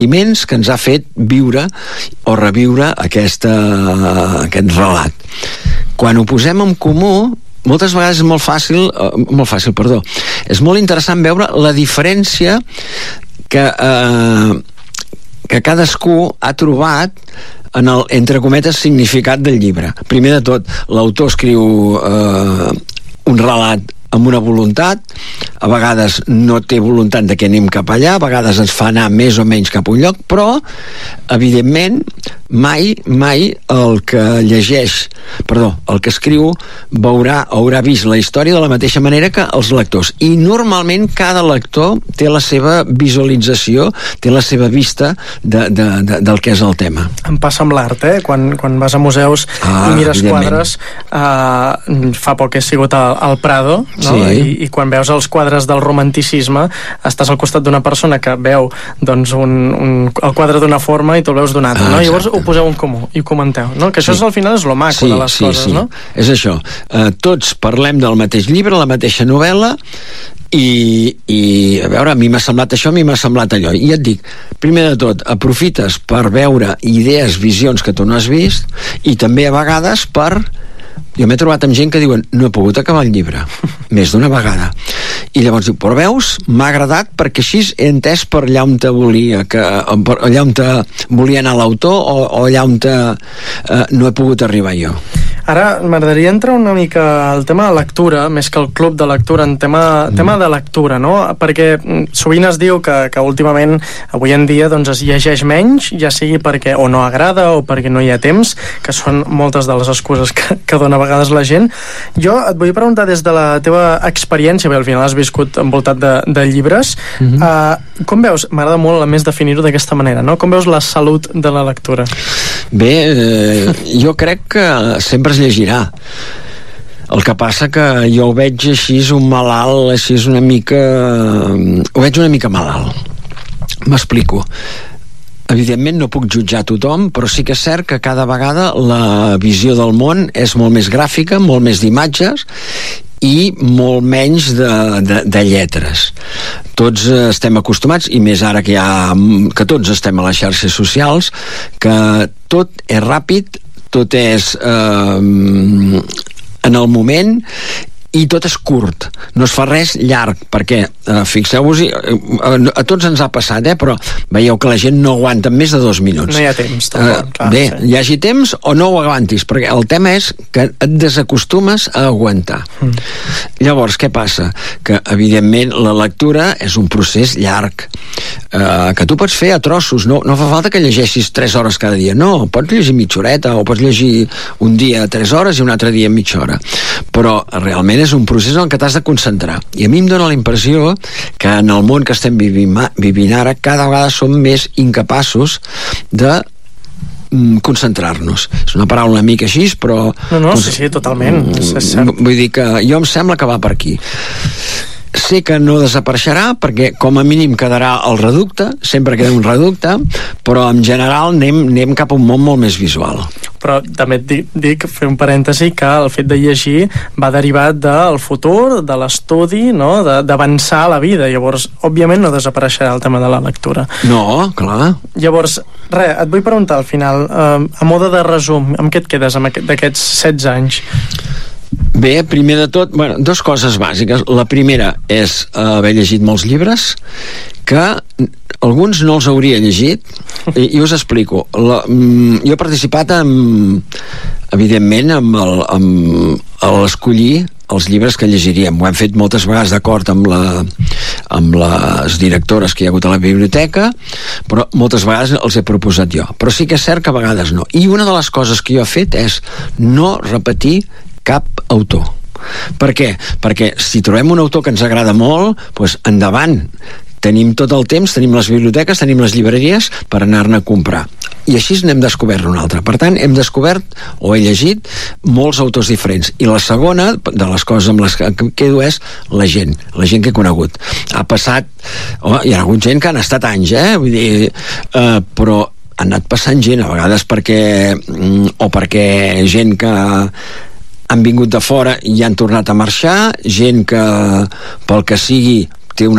immens que ens ha fet viure o reviure aquest relat. Quan ho posem en comú, moltes vegades és molt fàcil, és molt interessant veure la diferència que cadascú ha trobat en el, entre cometes, significat del llibre. Primer de tot, l'autor escriu un relat amb una voluntat, a vegades no té voluntat de que anem cap allà, a vegades ens fa anar més o menys cap a un lloc, però evidentment mai el que llegeix, el que escriu haurà vist la història de la mateixa manera que els lectors, i normalment cada lector té la seva visualització, té la seva vista del que és el tema. Em passa amb l'art, quan vas a museus i mires quadres, fa poc he sigut al Prado, no? Sí. I quan veus els quadres del romanticisme estàs al costat d'una persona que veu doncs, el quadre d'una forma i tu el veus d'una altra, no? Llavors ho poseu en comú i ho comenteu, no? Que això al final és lo maco de les coses, no? És això, tots parlem del mateix llibre, la mateixa novel·la, i a veure, a mi m'ha semblat això, a mi m'ha semblat allò, i et dic, primer de tot, aprofites per veure idees, visions que tu no has vist, i també a vegades jo m'he trobat amb gent que diuen no he pogut acabar el llibre, més d'una vegada, i llavors diu, però veus, m'ha agradat perquè així he entès per allà on volia anar l'autor o allà on no he pogut arribar jo. Ara m'agradaria entrar una mica al tema de lectura, més que el club de lectura, en tema de lectura, no? Perquè sovint es diu que últimament, avui en dia, doncs es llegeix menys, ja sigui perquè o no agrada o perquè no hi ha temps, que són moltes de les excuses que dona a vegades la gent. Jo et vull preguntar des de la teva experiència, bé, al final has viscut envoltat de llibres, com veus, m'agrada molt a més definir-ho d'aquesta manera, no? Com veus la salut de la lectura? Bé, jo crec que sempre es llegirà. El que passa que jo ho veig així un malalt, així una mica... Ho veig una mica malalt. M'explico. Evidentment no puc jutjar tothom, però sí que és cert que cada vegada la visió del món és molt més gràfica, molt més d'imatges i molt menys de lletres. Tots estem acostumats, i més ara que tots estem a les xarxes socials, que tot és ràpid, tot és en el moment, i tot és curt, no es fa res llarg, perquè fixeu-vos-hi, a tots ens ha passat, però veieu que la gent no aguanta més de 2 minuts. No hi ha temps, tampoc. Bé, hi hagi temps o no ho aguantis, perquè el tema és que et desacostumes a aguantar. Llavors, què passa? Que, evidentment, la lectura és un procés llarg, que tu pots fer a trossos, no fa falta que llegeixis 3 hores cada dia, no, pots llegir mitja horeta, o pots llegir un dia 3 hores i un altre dia mitja hora, però realment és un procés en què t'has de concentrar, i a mi em dóna la impressió que en el món que estem vivint ara cada vegada som més incapaços de concentrar-nos. És una paraula una mica així, però... No, sí, totalment. Vull dir que jo em sembla que va per aquí. Sé que no desapareixerà perquè com a mínim quedarà el reducte, sempre queda un reducte, però en general anem cap a un món molt més visual. Però també et dic, fer un parèntesi, que el fet de llegir va derivat del futur, de l'estudi, no? D'avançar a la vida. Llavors, òbviament no desapareixerà el tema de la lectura. No, clar. Llavors, et vull preguntar al final, a mode de resum, amb què et quedes d'aquests 16 anys? Bé, primer de tot, 2 coses bàsiques. La primera és haver llegit molts llibres, que alguns no els hauria llegit, i us explico. Jo he participat evidentment a l'escollir els llibres que llegiríem. Ho hem fet moltes vegades d'acord amb les directores que hi ha hagut a la biblioteca, però moltes vegades els he proposat jo. Però sí que és cert que a vegades no. I una de les coses que jo he fet és no repetir cap autor. Per què? Perquè si trobem un autor que ens agrada molt, doncs endavant. Tenim tot el temps, tenim les biblioteques, tenim les llibreries per anar-ne a comprar. I així n'hem descobert un altre. Per tant, hem descobert, o he llegit, molts autors diferents. I la segona de les coses amb les que quedo és la gent que he conegut. Ha passat... hi ha hagut gent que han estat anys, vull dir... però han anat passant gent, a vegades perquè gent que han vingut de fora i han tornat a marxar, gent que pel que sigui